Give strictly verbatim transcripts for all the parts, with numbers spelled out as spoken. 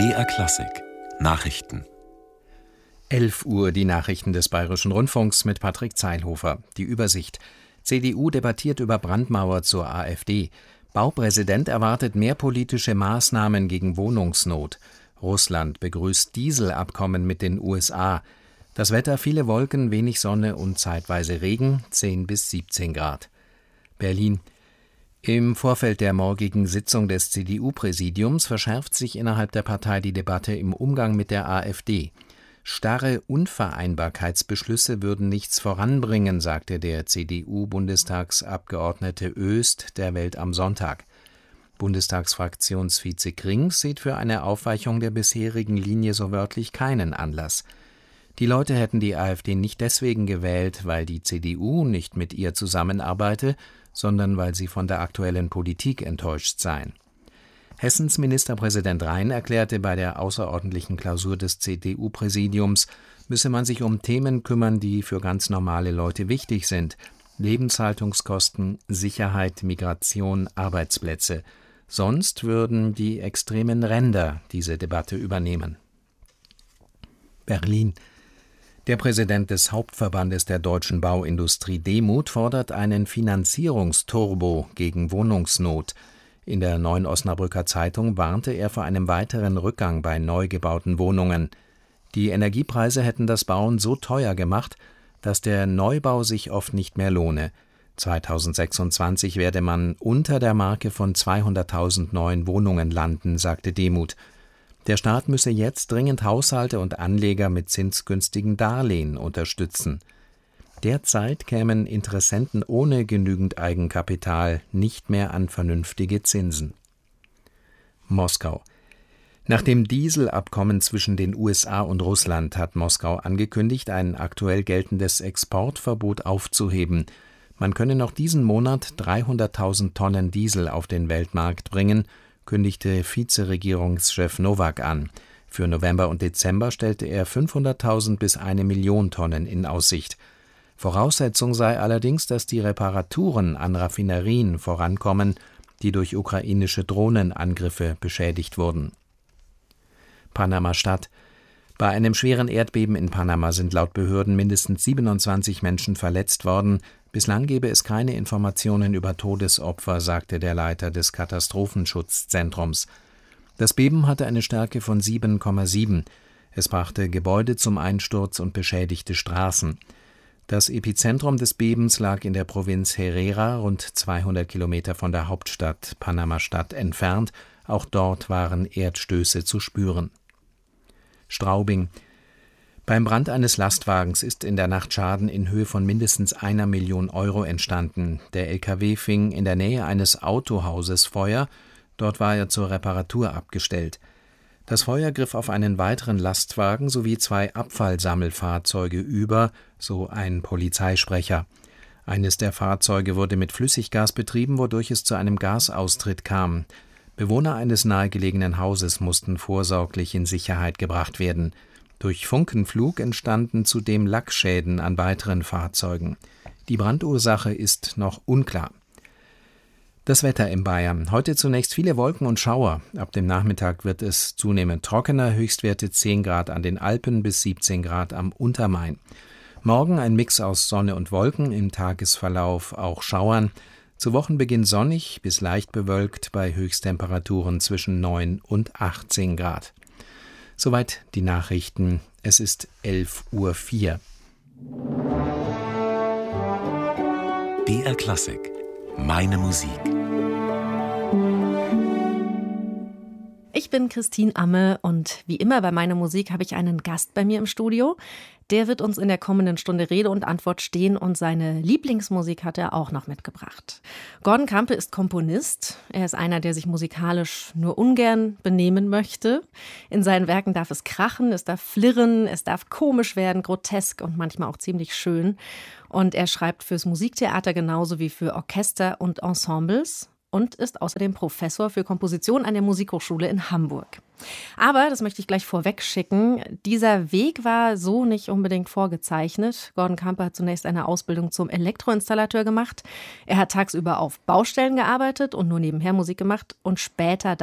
B R Klassik Nachrichten. elf Uhr die Nachrichten des Bayerischen Rundfunks mit Patrick Zeilhofer. Die Übersicht. C D U debattiert über Brandmauer zur AfD. Baupräsident erwartet mehr politische Maßnahmen gegen Wohnungsnot. Russland begrüßt Dieselabkommen mit den U S A. Das Wetter: viele Wolken, wenig Sonne und zeitweise Regen, zehn bis siebzehn Grad. Berlin. Im Vorfeld der morgigen Sitzung des C D U-Präsidiums verschärft sich innerhalb der Partei die Debatte im Umgang mit der AfD. Starre Unvereinbarkeitsbeschlüsse würden nichts voranbringen, sagte der C D U-Bundestagsabgeordnete Oest der Welt am Sonntag. Bundestagsfraktionsvize Krings sieht für eine Aufweichung der bisherigen Linie so wörtlich keinen Anlass. Die Leute hätten die AfD nicht deswegen gewählt, weil die C D U nicht mit ihr zusammenarbeite, sondern weil sie von der aktuellen Politik enttäuscht seien. Hessens Ministerpräsident Rhein erklärte, bei der außerordentlichen Klausur des C D U-Präsidiums müsse man sich um Themen kümmern, die für ganz normale Leute wichtig sind: Lebenshaltungskosten, Sicherheit, Migration, Arbeitsplätze. Sonst würden die extremen Ränder diese Debatte übernehmen. Berlin. Der Präsident des Hauptverbandes der deutschen Bauindustrie Demuth fordert einen Finanzierungsturbo gegen Wohnungsnot. In der Neuen Osnabrücker Zeitung warnte er vor einem weiteren Rückgang bei neu gebauten Wohnungen. Die Energiepreise hätten das Bauen so teuer gemacht, dass der Neubau sich oft nicht mehr lohne. zweitausendsechsundzwanzig werde man unter der Marke von zweihunderttausend neuen Wohnungen landen, sagte Demuth. Der Staat müsse jetzt dringend Haushalte und Anleger mit zinsgünstigen Darlehen unterstützen. Derzeit kämen Interessenten ohne genügend Eigenkapital nicht mehr an vernünftige Zinsen. Moskau. Nach dem Dieselabkommen zwischen den U S A und Russland hat Moskau angekündigt, ein aktuell geltendes Exportverbot aufzuheben. Man könne noch diesen Monat dreihunderttausend Tonnen Diesel auf den Weltmarkt bringen, kündigte Vizeregierungschef Nowak an. Für November und Dezember stellte er fünfhunderttausend bis eine Million Tonnen in Aussicht. Voraussetzung sei allerdings, dass die Reparaturen an Raffinerien vorankommen, die durch ukrainische Drohnenangriffe beschädigt wurden. Panama-Stadt. Bei einem schweren Erdbeben in Panama sind laut Behörden mindestens siebenundzwanzig Menschen verletzt worden. Bislang gebe es keine Informationen über Todesopfer, sagte der Leiter des Katastrophenschutzzentrums. Das Beben hatte eine Stärke von sieben Komma sieben. Es brachte Gebäude zum Einsturz und beschädigte Straßen. Das Epizentrum des Bebens lag in der Provinz Herrera, rund zweihundert Kilometer von der Hauptstadt Panama-Stadt entfernt. Auch dort waren Erdstöße zu spüren. Straubing. Beim Brand eines Lastwagens ist in der Nacht Schaden in Höhe von mindestens einer Million Euro entstanden. Der L K W fing in der Nähe eines Autohauses Feuer. Dort war er zur Reparatur abgestellt. Das Feuer griff auf einen weiteren Lastwagen sowie zwei Abfallsammelfahrzeuge über, so ein Polizeisprecher. Eines der Fahrzeuge wurde mit Flüssiggas betrieben, wodurch es zu einem Gasaustritt kam. Bewohner eines nahegelegenen Hauses mussten vorsorglich in Sicherheit gebracht werden. Durch Funkenflug entstanden zudem Lackschäden an weiteren Fahrzeugen. Die Brandursache ist noch unklar. Das Wetter in Bayern. Heute zunächst viele Wolken und Schauer. Ab dem Nachmittag wird es zunehmend trockener, Höchstwerte zehn Grad an den Alpen bis siebzehn Grad am Untermain. Morgen ein Mix aus Sonne und Wolken, im Tagesverlauf auch Schauern. Zu Wochenbeginn sonnig bis leicht bewölkt bei Höchsttemperaturen zwischen neun und achtzehn Grad. Soweit die Nachrichten. Es ist elf Uhr vier. B R Klassik. Meine Musik. Ich bin Christine Amme und wie immer bei meiner Musik habe ich einen Gast bei mir im Studio. Der wird uns in der kommenden Stunde Rede und Antwort stehen und seine Lieblingsmusik hat er auch noch mitgebracht. Gordon Campe ist Komponist. Er ist einer, der sich musikalisch nur ungern benehmen möchte. In seinen Werken darf es krachen, es darf flirren, es darf komisch werden, grotesk und manchmal auch ziemlich schön. Und er schreibt fürs Musiktheater genauso wie für Orchester und Ensembles und ist außerdem Professor für Komposition an der Musikhochschule in Hamburg. Aber, das möchte ich gleich vorweg schicken, dieser Weg war so nicht unbedingt vorgezeichnet. Gordon Campe hat zunächst eine Ausbildung zum Elektroinstallateur gemacht. Er hat tagsüber auf Baustellen gearbeitet und nur nebenher Musik gemacht und später dann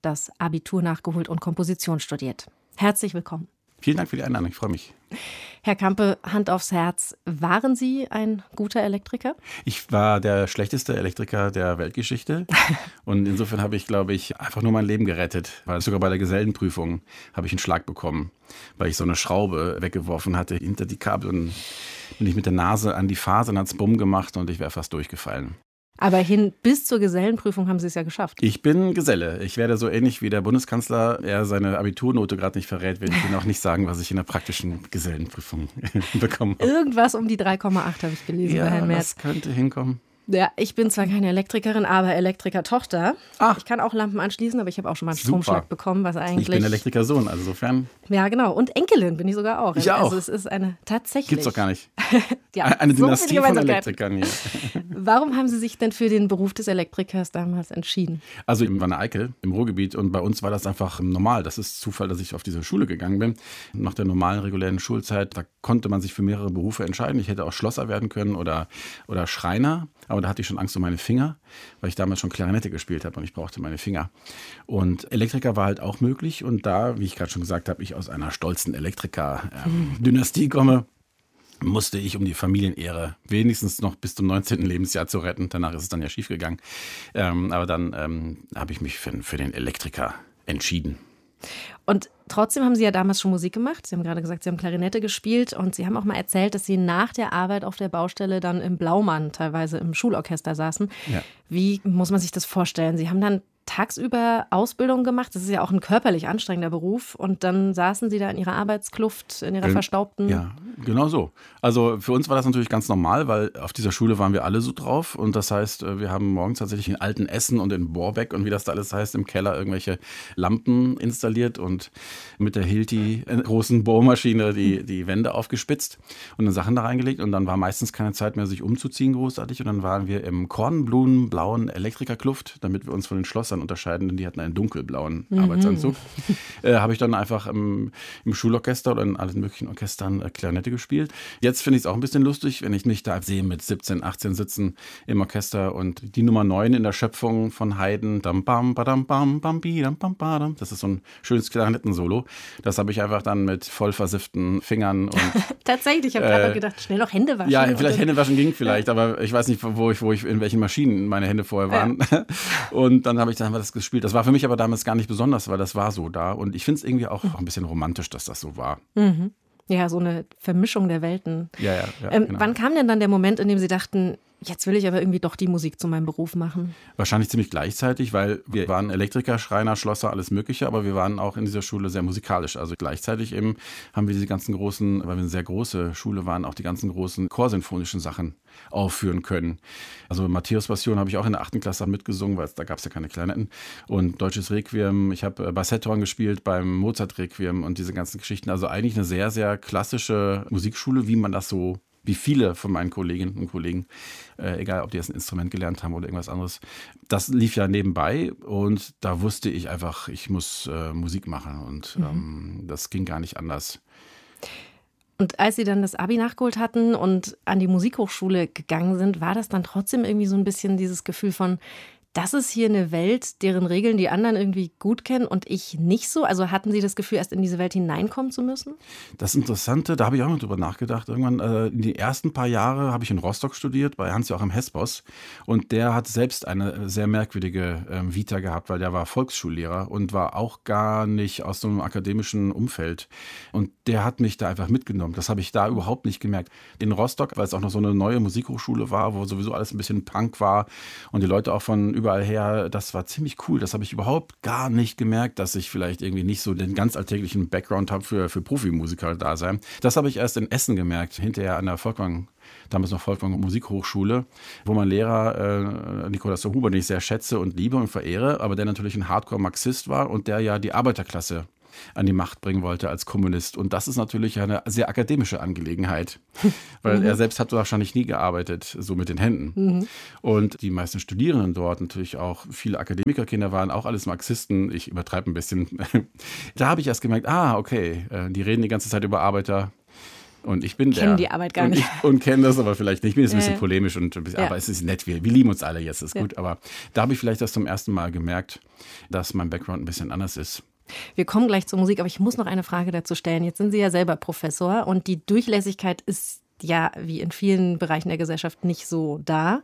das Abitur nachgeholt und Komposition studiert. Herzlich willkommen. Vielen Dank für die Einladung, ich freue mich. Herr Campe, Hand aufs Herz, waren Sie ein guter Elektriker? Ich war der schlechteste Elektriker der Weltgeschichte und insofern habe ich, glaube ich, einfach nur mein Leben gerettet, weil sogar bei der Gesellenprüfung habe ich einen Schlag bekommen, weil ich so eine Schraube weggeworfen hatte hinter die Kabel und bin ich mit der Nase an die Fasern, hat es Bumm gemacht und ich wäre fast durchgefallen. Aber hin bis zur Gesellenprüfung haben Sie es ja geschafft. Ich bin Geselle. Ich werde so ähnlich wie der Bundeskanzler, er seine Abiturnote gerade nicht verrät, werde ich Ihnen auch nicht sagen, was ich in der praktischen Gesellenprüfung bekommen habe. Irgendwas um die drei Komma acht habe ich gelesen ja, bei Herrn Merz. Das könnte hinkommen. Ja, ich bin zwar keine Elektrikerin, aber Elektrikertochter. Ah. Ich kann auch Lampen anschließen, aber ich habe auch schon mal einen Super. Stromschlag bekommen, was eigentlich... Ich bin Elektrikersohn, also insofern... Ja, genau. Und Enkelin bin ich sogar auch. Ich auch. Also es ist eine tatsächlich... Gibt's doch gar nicht. ja, eine so Dynastie von Elektrikern hier. Warum haben Sie sich denn für den Beruf des Elektrikers damals entschieden? Also in Wanne-Eickel im Ruhrgebiet und bei uns war das einfach normal. Das ist Zufall, dass ich auf diese Schule gegangen bin. Nach der normalen, regulären Schulzeit, da konnte man sich für mehrere Berufe entscheiden. Ich hätte auch Schlosser werden können oder, oder Schreiner, aber da hatte ich schon Angst um meine Finger, weil ich damals schon Klarinette gespielt habe und ich brauchte meine Finger. Und Elektriker war halt auch möglich und da, wie ich gerade schon gesagt habe, ich aus einer stolzen Elektriker-Dynastie ähm, komme, musste ich, um die Familienehre wenigstens noch bis zum neunzehnten Lebensjahr zu retten, danach ist es dann ja schief gegangen, ähm, aber dann ähm, habe ich mich für, für den Elektriker entschieden. Und trotzdem haben Sie ja damals schon Musik gemacht. Sie haben gerade gesagt, Sie haben Klarinette gespielt und Sie haben auch mal erzählt, dass Sie nach der Arbeit auf der Baustelle dann im Blaumann teilweise im Schulorchester saßen. Ja. Wie muss man sich das vorstellen? Sie haben dann tagsüber Ausbildung gemacht. Das ist ja auch ein körperlich anstrengender Beruf. Und dann saßen Sie da in Ihrer Arbeitskluft, in Ihrer verstaubten... Ja, genau so. Also für uns war das natürlich ganz normal, weil auf dieser Schule waren wir alle so drauf. Und das heißt, wir haben morgens tatsächlich in Altenessen und in Borbeck und wie das da alles heißt, im Keller irgendwelche Lampen installiert und mit der Hilti großen Bohrmaschine die, die Wände aufgespitzt und dann Sachen da reingelegt. Und dann war meistens keine Zeit mehr, sich umzuziehen großartig. Und dann waren wir im kornblumenblauen Elektrikerkluft, damit wir uns von den Schlossern unterscheiden, denn die hatten einen dunkelblauen mhm. Arbeitsanzug. Äh, habe ich dann einfach im, im Schulorchester oder in allen möglichen Orchestern äh, Klarinette gespielt. Jetzt finde ich es auch ein bisschen lustig, wenn ich mich da sehe mit siebzehn, achtzehn sitzen im Orchester und die Nummer neun in der Schöpfung von Haydn, dam, bam, badam, bam, bam, bidam, bam, badam. Das ist so ein schönes Klarinettensolo. Das habe ich einfach dann mit voll versifften Fingern und tatsächlich, ich habe äh, gerade gedacht, schnell noch Hände waschen. Ja, vielleicht Hände waschen ging vielleicht, aber ich weiß nicht, wo ich, wo ich in welchen Maschinen meine Hände vorher waren. Ja. Und dann habe ich dann haben wir das gespielt. Das war für mich aber damals gar nicht besonders, weil das war so da. Und ich finde es irgendwie auch, auch ein bisschen romantisch, dass das so war. Mhm. Ja, so eine Vermischung der Welten. Ja, ja, ja, ähm, genau. Wann kam denn dann der Moment, in dem Sie dachten, jetzt will ich aber irgendwie doch die Musik zu meinem Beruf machen? Wahrscheinlich ziemlich gleichzeitig, weil wir waren Elektriker, Schreiner, Schlosser, alles Mögliche, aber wir waren auch in dieser Schule sehr musikalisch. Also gleichzeitig eben haben wir diese ganzen großen, weil wir eine sehr große Schule waren, auch die ganzen großen chorsinfonischen Sachen aufführen können. Also Matthäus Passion habe ich auch in der achten Klasse mitgesungen, weil da gab es ja keine Klarinetten. Und Deutsches Requiem, ich habe Bassetthorn gespielt beim Mozart Requiem und diese ganzen Geschichten. Also eigentlich eine sehr, sehr klassische Musikschule, wie man das so wie viele von meinen Kolleginnen und Kollegen, äh, egal ob die jetzt ein Instrument gelernt haben oder irgendwas anderes. Das lief ja nebenbei und da wusste ich einfach, ich muss äh, Musik machen und mhm. ähm, das ging gar nicht anders. Und als Sie dann das Abi nachgeholt hatten und an die Musikhochschule gegangen sind, war das dann trotzdem irgendwie so ein bisschen dieses Gefühl von, das ist hier eine Welt, deren Regeln die anderen irgendwie gut kennen und ich nicht so? Also hatten Sie das Gefühl, erst in diese Welt hineinkommen zu müssen? Das Interessante, da habe ich auch noch drüber nachgedacht. Irgendwann, äh, in die ersten paar Jahre habe ich in Rostock studiert, bei Hans-Joachim Hespos. Und der hat selbst eine sehr merkwürdige äh, Vita gehabt, weil der war Volksschullehrer und war auch gar nicht aus so einem akademischen Umfeld. Und der hat mich da einfach mitgenommen. Das habe ich da überhaupt nicht gemerkt. In Rostock, weil es auch noch so eine neue Musikhochschule war, wo sowieso alles ein bisschen Punk war und die Leute auch von überall her, das war ziemlich cool. Das habe ich überhaupt gar nicht gemerkt, dass ich vielleicht irgendwie nicht so den ganz alltäglichen Background habe für, für Profimusiker da sein. Das habe ich erst in Essen gemerkt, hinterher an der Volkwang, damals noch Volkwang Musikhochschule, wo mein Lehrer äh, Nikolaus Huber, den ich sehr schätze und liebe und verehre, aber der natürlich ein Hardcore-Marxist war und der ja die Arbeiterklasse an die Macht bringen wollte als Kommunist. Und das ist natürlich eine sehr akademische Angelegenheit, weil mhm. er selbst hat wahrscheinlich nie gearbeitet, so mit den Händen. Mhm. Und die meisten Studierenden dort, natürlich auch viele Akademikerkinder, waren auch alles Marxisten. Ich übertreibe ein bisschen. Da habe ich erst gemerkt, ah, okay, die reden die ganze Zeit über Arbeiter. Und ich bin kennen der. die Arbeit gar und nicht. Ich, und kennen das aber vielleicht nicht. Ich bin jetzt ein bisschen ja. polemisch, und, aber ja. es ist nett. Wir, wir lieben uns alle jetzt, ist ja. gut. Aber da habe ich vielleicht das zum ersten Mal gemerkt, dass mein Background ein bisschen anders ist. Wir kommen gleich zur Musik, aber ich muss noch eine Frage dazu stellen. Jetzt sind Sie ja selber Professor und die Durchlässigkeit ist ja wie in vielen Bereichen der Gesellschaft nicht so da.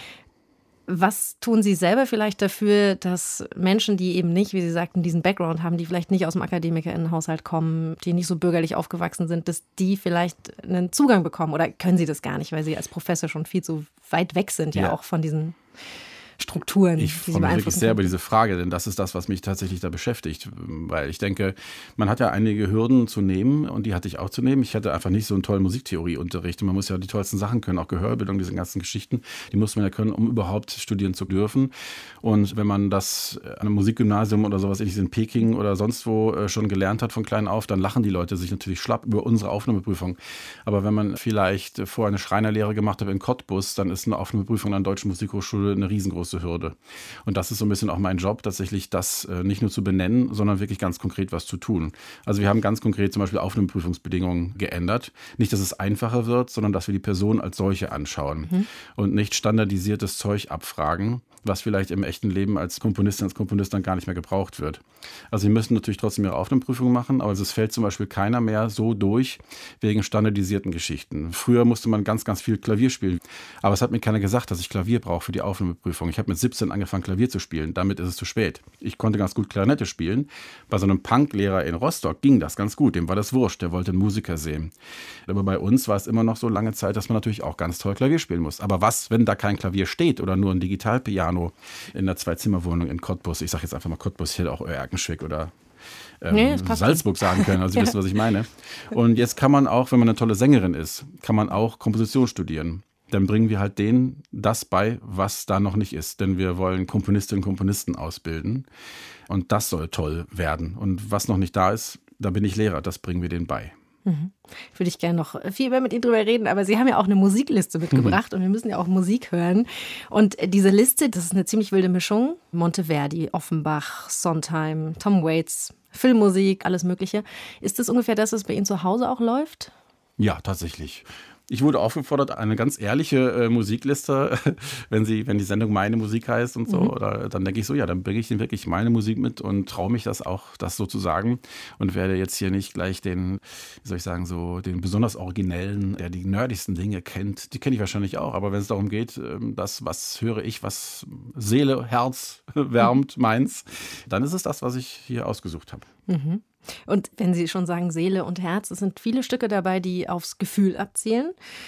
Was tun Sie selber vielleicht dafür, dass Menschen, die eben nicht, wie Sie sagten, diesen Background haben, die vielleicht nicht aus dem AkademikerInnenhaushalt kommen, die nicht so bürgerlich aufgewachsen sind, dass die vielleicht einen Zugang bekommen? Oder können Sie das gar nicht, weil Sie als Professor schon viel zu weit weg sind, ja, ja. auch von diesen Strukturen. Ich freue mich wirklich sehr über diese Frage, denn das ist das, was mich tatsächlich da beschäftigt. Weil ich denke, man hat ja einige Hürden zu nehmen und die hatte ich auch zu nehmen. Ich hatte einfach nicht so einen tollen Musiktheorieunterricht und man muss ja die tollsten Sachen können, auch Gehörbildung, diese ganzen Geschichten, die muss man ja können, um überhaupt studieren zu dürfen. Und wenn man das an einem Musikgymnasium oder sowas ähnliches in Peking oder sonst wo schon gelernt hat von klein auf, dann lachen die Leute sich natürlich schlapp über unsere Aufnahmeprüfung. Aber wenn man vielleicht vorher eine Schreinerlehre gemacht hat in Cottbus, dann ist eine Aufnahmeprüfung an der Deutschen Musikhochschule eine riesengroße Hürde. Und das ist so ein bisschen auch mein Job, tatsächlich das äh, nicht nur zu benennen, sondern wirklich ganz konkret was zu tun. Also wir haben ganz konkret zum Beispiel Aufnahmeprüfungsbedingungen geändert. Nicht, dass es einfacher wird, sondern dass wir die Person als solche anschauen mhm. und nicht standardisiertes Zeug abfragen, was vielleicht im echten Leben als Komponistin, als Komponist dann gar nicht mehr gebraucht wird. Also sie müssen natürlich trotzdem ihre Aufnahmeprüfung machen, aber es fällt zum Beispiel keiner mehr so durch wegen standardisierten Geschichten. Früher musste man ganz, ganz viel Klavier spielen, aber es hat mir keiner gesagt, dass ich Klavier brauche für die Aufnahmeprüfung. Ich habe mit siebzehn angefangen, Klavier zu spielen. Damit ist es zu spät. Ich konnte ganz gut Klarinette spielen. Bei so einem Punklehrer in Rostock ging das ganz gut. Dem war das wurscht. Der wollte einen Musiker sehen. Aber bei uns war es immer noch so lange Zeit, dass man natürlich auch ganz toll Klavier spielen muss. Aber was, wenn da kein Klavier steht oder nur ein Digitalpiano in einer Zwei-Zimmer-Wohnung in Cottbus? Ich sage jetzt einfach mal Cottbus, ich hätte auch Erkenschwick oder ähm, nee, Salzburg sagen können. Also Sie ja. wissen, was ich meine. Und jetzt kann man auch, wenn man eine tolle Sängerin ist, kann man auch Komposition studieren. Dann bringen wir halt denen das bei, was da noch nicht ist. Denn wir wollen Komponistinnen und Komponisten ausbilden. Und das soll toll werden. Und was noch nicht da ist, da bin ich Lehrer, das bringen wir denen bei. Mhm. Würde ich gerne noch viel mehr mit Ihnen drüber reden, aber Sie haben ja auch eine Musikliste mitgebracht mhm. und wir müssen ja auch Musik hören. Und diese Liste, das ist eine ziemlich wilde Mischung. Monteverdi, Offenbach, Sondheim, Tom Waits, Filmmusik, alles Mögliche. Ist das ungefähr das, was bei Ihnen zu Hause auch läuft? Ja, tatsächlich. Ich wurde aufgefordert, eine ganz ehrliche äh, Musikliste, wenn sie, wenn die Sendung Meine Musik heißt und so, mhm. oder, dann denke ich so, ja, dann bringe ich denen wirklich meine Musik mit und traue mich das auch, das so zu sagen und werde jetzt hier nicht gleich den, wie soll ich sagen, so den besonders originellen, der die nerdigsten Dinge kennt, die kenne ich wahrscheinlich auch, aber wenn es darum geht, das, was höre ich, was Seele, Herz wärmt, meins, dann ist es das, was ich hier ausgesucht habe. Mhm. Und wenn Sie schon sagen Seele und Herz, es sind viele Stücke dabei, die aufs Gefühl abzielen.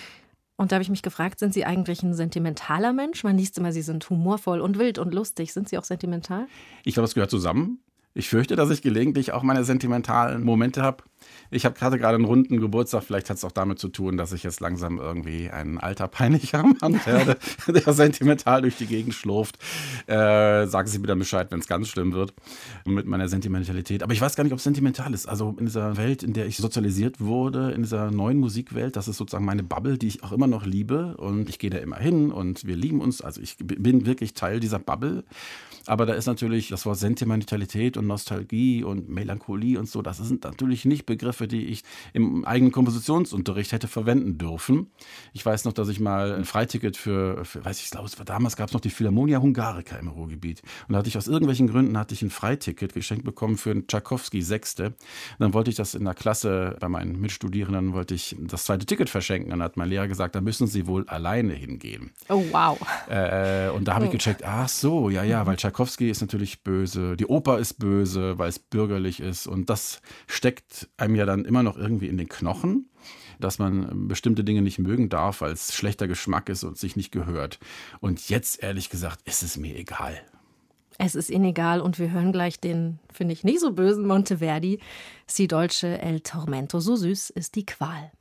Und da habe ich mich gefragt, sind Sie eigentlich ein sentimentaler Mensch? Man liest immer, Sie sind humorvoll und wild und lustig. Sind Sie auch sentimental? Ich glaube, es gehört zusammen. Ich fürchte, dass ich gelegentlich auch meine sentimentalen Momente habe. Ich habe gerade gerade einen runden Geburtstag. Vielleicht hat es auch damit zu tun, dass ich jetzt langsam irgendwie ein alter peinlicher Mann werde, der sentimental durch die Gegend schlurft. Äh, sagen Sie mir dann Bescheid, wenn es ganz schlimm wird mit meiner Sentimentalität. Aber ich weiß gar nicht, ob es sentimental ist. Also in dieser Welt, in der ich sozialisiert wurde, in dieser neuen Musikwelt, das ist sozusagen meine Bubble, die ich auch immer noch liebe. Und ich gehe da immer hin und wir lieben uns. Also ich bin wirklich Teil dieser Bubble. Aber da ist natürlich das Wort Sentimentalität und Nostalgie und Melancholie und so, das sind natürlich nicht Begriffe, die ich im eigenen Kompositionsunterricht hätte verwenden dürfen. Ich weiß noch, dass ich mal ein Freiticket für, für weiß ich, glaube, damals gab es noch die Philharmonia Hungarica im Ruhrgebiet. Und da hatte ich aus irgendwelchen Gründen hatte ich ein Freiticket geschenkt bekommen für einen Tschaikowski Sechste. Und dann wollte ich das in der Klasse bei meinen Mitstudierenden, wollte ich das zweite Ticket verschenken. Dann hat mein Lehrer gesagt, da müssen Sie wohl alleine hingehen. Oh, wow. Äh, und da habe ich gecheckt, ach so, ja, ja, weil Tschaikowski Tschaikowski ist natürlich böse, die Oper ist böse, weil es bürgerlich ist und das steckt einem ja dann immer noch irgendwie in den Knochen, dass man bestimmte Dinge nicht mögen darf, weil es schlechter Geschmack ist und sich nicht gehört. Und jetzt, ehrlich gesagt, ist es mir egal. Es ist Ihnen egal und wir hören gleich den, finde ich, nicht so bösen Monteverdi. Si dolce el tormento, so süß ist die Qual.